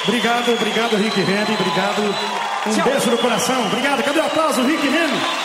Obrigado, Rick Remy, obrigado. Um beijo no coração. Obrigado. Cadê o aplauso, Rick Remy?